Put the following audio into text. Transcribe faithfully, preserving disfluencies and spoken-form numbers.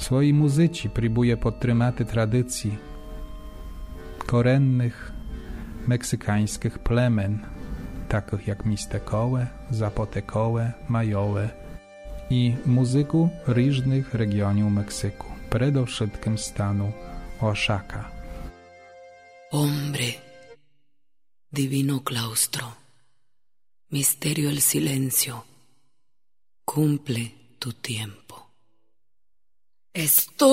своїй музиці próbuje podtrzymać tradycji korенnych meksykańskich plemen, takich jak Mixtecowe, Zapotecowe, Majowe i muzyku różnych regionów Meksyku, przede wszystkim stanu Oaxaca. Hombre, divino claustro, misterio el silencio, cumple tu tiempo. Estoy